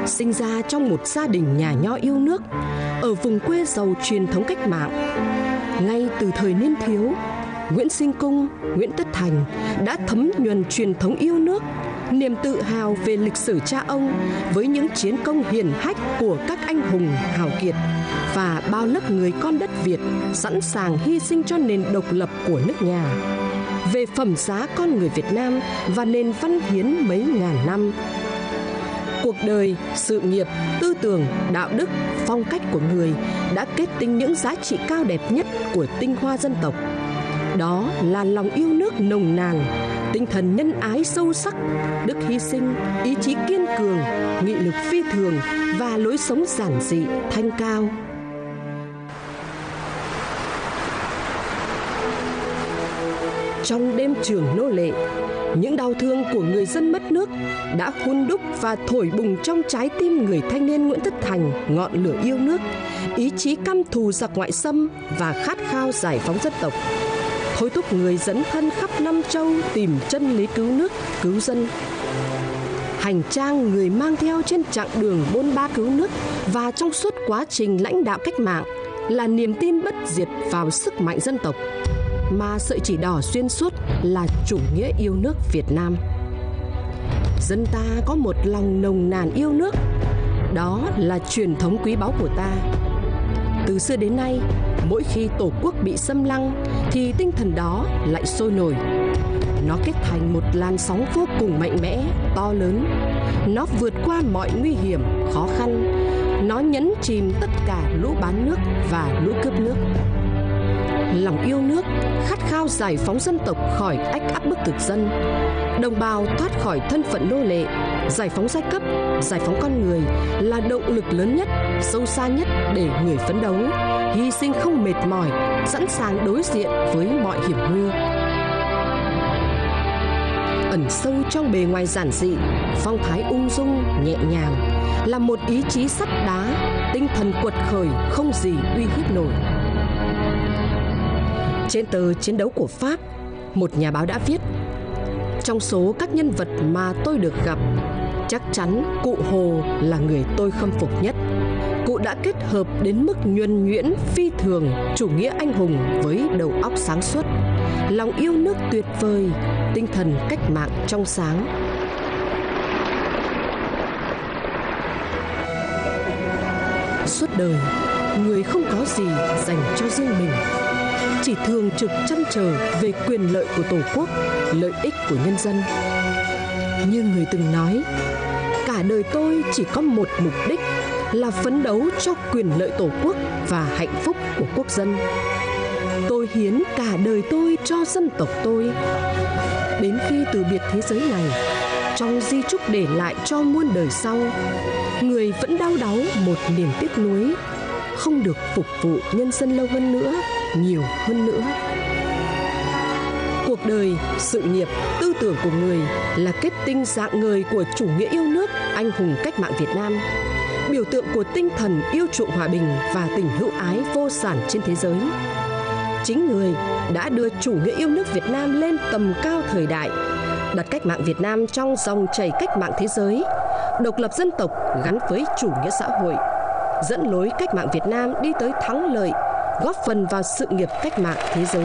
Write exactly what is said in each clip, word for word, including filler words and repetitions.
sinh ra trong một gia đình nhà nho yêu nước ở vùng quê giàu truyền thống cách mạng. Ngay từ thời niên thiếu, Nguyễn Sinh Cung, Nguyễn Tất Thành đã thấm nhuần truyền thống yêu nước, niềm tự hào về lịch sử cha ông với những chiến công hiển hách của các anh hùng hào kiệt và bao lớp người con đất Việt sẵn sàng hy sinh cho nền độc lập của nước nhà, về phẩm giá con người Việt Nam và nền văn hiến mấy ngàn năm. Cuộc đời, sự nghiệp, tư tưởng, đạo đức, phong cách của người đã kết tinh những giá trị cao đẹp nhất của tinh hoa dân tộc. Đó là lòng yêu nước nồng nàn, tinh thần nhân ái sâu sắc, đức hy sinh, ý chí kiên cường, nghị lực phi thường và lối sống giản dị, thanh cao. Trong đêm trường nô lệ, những đau thương của người dân mất nước đã hun đúc và thổi bùng trong trái tim người thanh niên Nguyễn Tất Thành ngọn lửa yêu nước, ý chí căm thù giặc ngoại xâm và khát khao giải phóng dân tộc, thôi thúc người dấn thân khắp năm châu tìm chân lý cứu nước, cứu dân. Hành trang người mang theo trên chặng đường bôn ba cứu nước và trong suốt quá trình lãnh đạo cách mạng là niềm tin bất diệt vào sức mạnh dân tộc, mà sợi chỉ đỏ xuyên suốt là chủ nghĩa yêu nước Việt Nam. Dân ta có một lòng nồng nàn yêu nước, đó là truyền thống quý báu của ta. Từ xưa đến nay, mỗi khi Tổ quốc bị xâm lăng thì tinh thần đó lại sôi nổi. Nó kết thành một làn sóng vô cùng mạnh mẽ, to lớn. Nó vượt qua mọi nguy hiểm, khó khăn. Nó nhấn chìm tất cả lũ bán nước và lũ cướp nước. Lòng yêu nước, khát khao giải phóng dân tộc khỏi ách áp bức thực dân, đồng bào thoát khỏi thân phận nô lệ, giải phóng giai cấp, giải phóng con người là động lực lớn nhất, sâu xa nhất để người phấn đấu, hy sinh không mệt mỏi, sẵn sàng đối diện với mọi hiểm nguy. Ẩn sâu trong bề ngoài giản dị, phong thái ung dung, nhẹ nhàng là một ý chí sắt đá, tinh thần quật khởi không gì uy hiếp nổi. Trên tờ Chiến đấu của Pháp, một nhà báo đã viết: trong số các nhân vật mà tôi được gặp, chắc chắn cụ Hồ là người tôi khâm phục nhất. Cụ đã kết hợp đến mức nhuần nhuyễn phi thường chủ nghĩa anh hùng với đầu óc sáng suốt, lòng yêu nước tuyệt vời, tinh thần cách mạng trong sáng. Suốt đời, người không có gì dành cho riêng mình, chỉ thường trực trăn trở về quyền lợi của Tổ quốc, lợi ích của nhân dân. Như người từng nói, cả đời tôi chỉ có một mục đích là phấn đấu cho quyền lợi Tổ quốc và hạnh phúc của quốc dân. Tôi hiến cả đời tôi cho dân tộc tôi. Đến khi từ biệt thế giới này, trong di chúc để lại cho muôn đời sau, người vẫn đau đáu một niềm tiếc nuối, không được phục vụ nhân dân lâu hơn nữa, nhiều hơn nữa. Cuộc đời, sự nghiệp, tư tưởng của người là kết tinh rạng ngời của chủ nghĩa yêu nước, anh hùng cách mạng Việt Nam, biểu tượng của tinh thần yêu chuộng hòa bình và tình hữu ái vô sản trên thế giới. Chính người đã đưa chủ nghĩa yêu nước Việt Nam lên tầm cao thời đại, đặt cách mạng Việt Nam trong dòng chảy cách mạng thế giới, độc lập dân tộc gắn với chủ nghĩa xã hội, dẫn lối cách mạng Việt Nam đi tới thắng lợi, góp phần vào sự nghiệp cách mạng thế giới.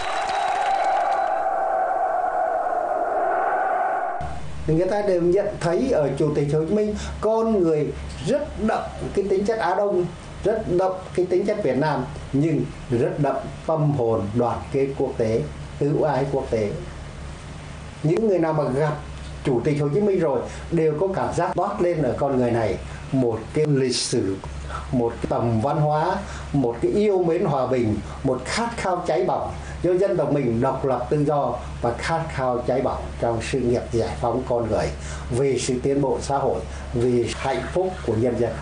Người ta đều nhận thấy ở Chủ tịch Hồ Chí Minh con người rất đậm cái tính chất Á Đông, rất đậm cái tính chất Việt Nam, nhưng rất đậm tâm hồn đoàn kết quốc tế, hữu ái quốc tế. Những người nào mà gặp Chủ tịch Hồ Chí Minh rồi đều có cảm giác toát lên ở con người này một cái lịch sử, một cái tầm văn hóa, một cái yêu mến hòa bình, một khát khao cháy bỏng cho dân tộc mình độc lập tự do và khát khao cháy bỏng trong sự nghiệp giải phóng con người, vì sự tiến bộ xã hội, vì hạnh phúc của nhân dân.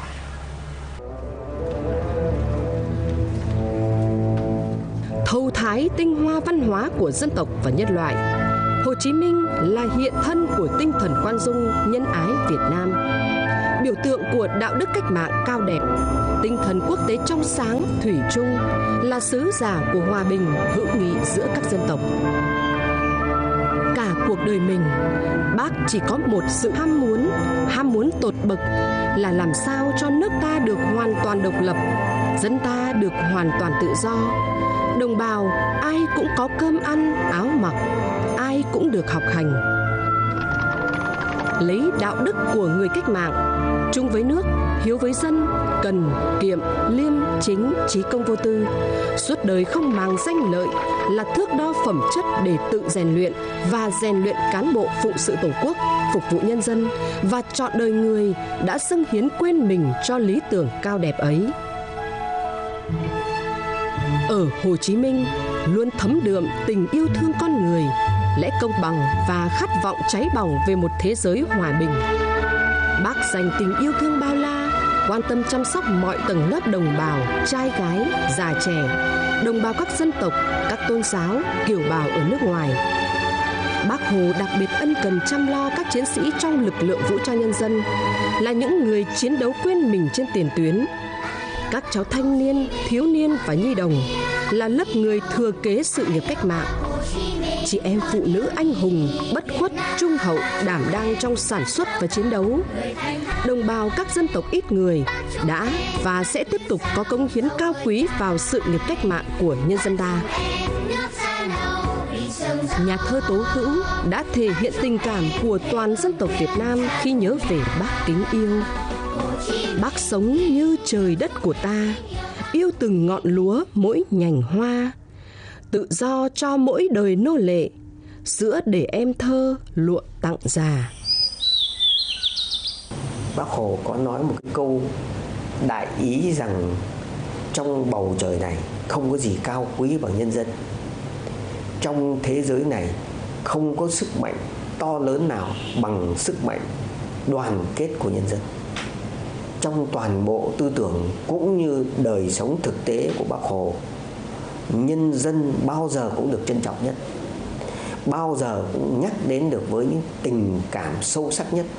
Thâu thái tinh hoa văn hóa của dân tộc và nhân loại, Hồ Chí Minh là hiện thân của tinh thần khoan dung, nhân ái Việt Nam, biểu tượng của đạo đức cách mạng cao đẹp, tinh thần quốc tế trong sáng, thủy chung, là sứ giả của hòa bình, hữu nghị giữa các dân tộc. Cả cuộc đời mình, Bác chỉ có một sự ham muốn, ham muốn tột bậc là làm sao cho nước ta được hoàn toàn độc lập, dân ta được hoàn toàn tự do. Đồng bào ai cũng có cơm ăn, áo mặc, ai cũng được học hành. Lấy đạo đức của người cách mạng, chung với nước, hiếu với dân, cần, kiệm, liêm, chính, trí công vô tư, suốt đời không màng danh lợi là thước đo phẩm chất để tự rèn luyện và rèn luyện cán bộ phụng sự Tổ quốc, phục vụ nhân dân và trọn đời người đã dâng hiến quên mình cho lý tưởng cao đẹp ấy. Ở Hồ Chí Minh luôn thấm đượm tình yêu thương con người, lẽ công bằng và khát vọng cháy bỏng về một thế giới hòa bình. Bác dành tình yêu thương bao la, quan tâm chăm sóc mọi tầng lớp đồng bào, trai gái, già trẻ, đồng bào các dân tộc, các tôn giáo, kiều bào ở nước ngoài. Bác Hồ đặc biệt ân cần chăm lo các chiến sĩ trong lực lượng vũ trang nhân dân, là những người chiến đấu quên mình trên tiền tuyến. Các cháu thanh niên, thiếu niên và nhi đồng là lớp người thừa kế sự nghiệp cách mạng. Chị em phụ nữ anh hùng, bất khuất, trung hậu, đảm đang trong sản xuất và chiến đấu. Đồng bào các dân tộc ít người đã và sẽ tiếp tục có cống hiến cao quý vào sự nghiệp cách mạng của nhân dân ta. Nhà thơ Tố Hữu đã thể hiện tình cảm của toàn dân tộc Việt Nam khi nhớ về Bác kính yêu. Bác sống như trời đất của ta, yêu từng ngọn lúa mỗi nhành hoa, tự do cho mỗi đời nô lệ, sữa để em thơ lụa tặng già. Bác Hồ có nói một cái câu đại ý rằng trong bầu trời này không có gì cao quý bằng nhân dân. Trong thế giới này không có sức mạnh to lớn nào bằng sức mạnh đoàn kết của nhân dân. Trong toàn bộ tư tưởng cũng như đời sống thực tế của Bác Hồ, nhân dân bao giờ cũng được trân trọng nhất, bao giờ cũng nhắc đến được với những tình cảm sâu sắc nhất.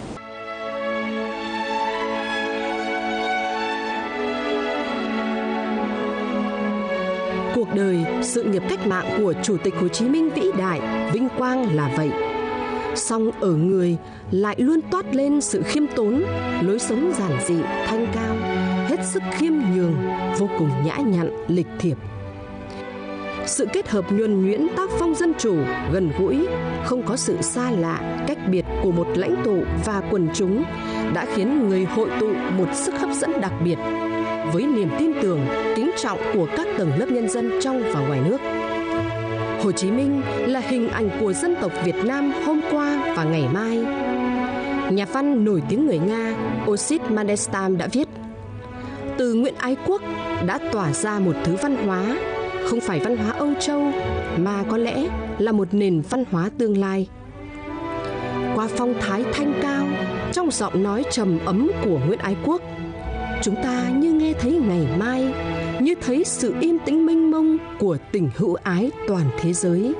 Cuộc đời, sự nghiệp cách mạng của Chủ tịch Hồ Chí Minh vĩ đại, vinh quang là vậy. Song ở người lại luôn toát lên sự khiêm tốn, lối sống giản dị, thanh cao, hết sức khiêm nhường, vô cùng nhã nhặn, lịch thiệp. Sự kết hợp nhuần nhuyễn tác phong dân chủ, gần gũi, không có sự xa lạ, cách biệt của một lãnh tụ và quần chúng đã khiến người hội tụ một sức hấp dẫn đặc biệt với niềm tin tưởng, kính trọng của các tầng lớp nhân dân trong và ngoài nước. Hồ Chí Minh là hình ảnh của dân tộc Việt Nam hôm qua và ngày mai. Nhà văn nổi tiếng người Nga Osit Mandelstam đã viết: từ nguyện ái quốc đã tỏa ra một thứ văn hóa, không phải văn hóa Âu Châu mà có lẽ là một nền văn hóa tương lai. Qua phong thái thanh cao, trong giọng nói trầm ấm của Nguyễn Ái Quốc, chúng ta như nghe thấy ngày mai, như thấy sự yên tĩnh mênh mông của tình hữu ái toàn thế giới.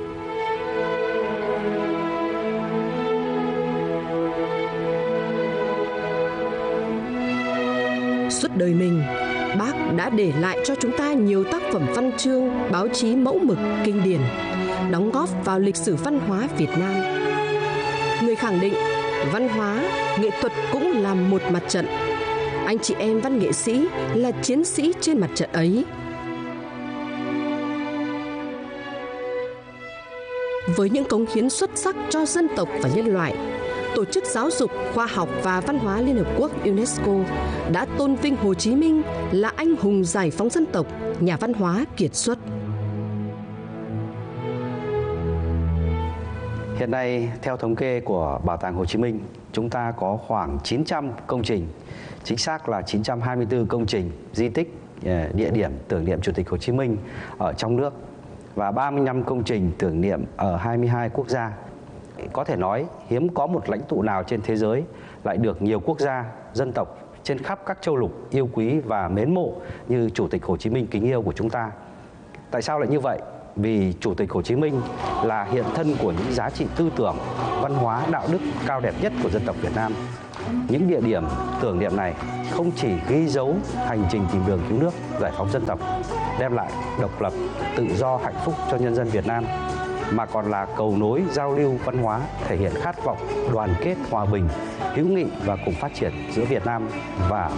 Suốt đời mình, Bác đã để lại cho chúng ta nhiều tác phẩm văn chương, báo chí mẫu mực, kinh điển, đóng góp vào lịch sử văn hóa Việt Nam. Người khẳng định, văn hóa, nghệ thuật cũng là một mặt trận. Anh chị em văn nghệ sĩ là chiến sĩ trên mặt trận ấy. Với những cống hiến xuất sắc cho dân tộc và nhân loại, Tổ chức Giáo dục, Khoa học và Văn hóa Liên Hợp Quốc UNESCO đã tôn vinh Hồ Chí Minh là anh hùng giải phóng dân tộc, nhà văn hóa kiệt xuất. Hiện nay, theo thống kê của Bảo tàng Hồ Chí Minh, chúng ta có khoảng chín trăm công trình, chính xác là chín trăm hai mươi tư công trình, di tích, địa điểm tưởng niệm Chủ tịch Hồ Chí Minh ở trong nước và ba mươi lăm công trình tưởng niệm ở hai mươi hai quốc gia. Có thể nói, hiếm có một lãnh tụ nào trên thế giới lại được nhiều quốc gia, dân tộc trên khắp các châu lục yêu quý và mến mộ như Chủ tịch Hồ Chí Minh kính yêu của chúng ta. Tại sao lại như vậy? Vì Chủ tịch Hồ Chí Minh là hiện thân của những giá trị tư tưởng, văn hóa, đạo đức cao đẹp nhất của dân tộc Việt Nam. Những địa điểm tưởng niệm này không chỉ ghi dấu hành trình tìm đường cứu nước, giải phóng dân tộc, đem lại độc lập, tự do, hạnh phúc cho nhân dân Việt Nam, mà còn là cầu nối giao lưu văn hóa, thể hiện khát vọng đoàn kết, hòa bình, hữu nghị và cùng phát triển giữa Việt Nam và